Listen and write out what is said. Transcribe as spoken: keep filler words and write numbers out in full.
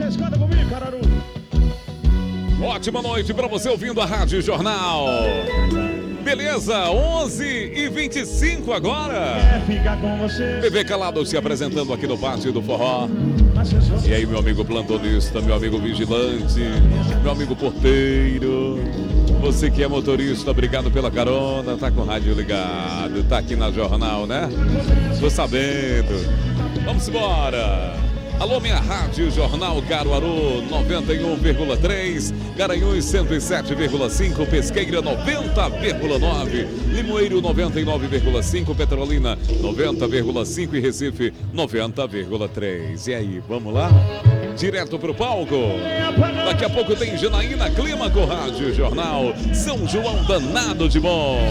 vocês, canta comigo, Cararu. Ótima noite para você ouvindo a Rádio Jornal. Beleza, onze e vinte e cinco agora. Quer ficar com você? Bebê Calado se apresentando aqui no Pátio do Forró. E aí, meu amigo plantonista, meu amigo vigilante, meu amigo porteiro, você que é motorista, obrigado pela carona, tá com o rádio ligado, tá aqui na Jornal, né? Tô sabendo. Vamos embora. Alô, minha Rádio Jornal Caruaru noventa e um vírgula três, Garanhuns cento e sete vírgula cinco, Pesqueira noventa vírgula nove, Limoeiro noventa e nove vírgula cinco, Petrolina noventa vírgula cinco e Recife noventa vírgula três. E aí, vamos lá? Direto pro palco. Daqui a pouco tem Janaína Clima com Rádio Jornal. São João danado de bom.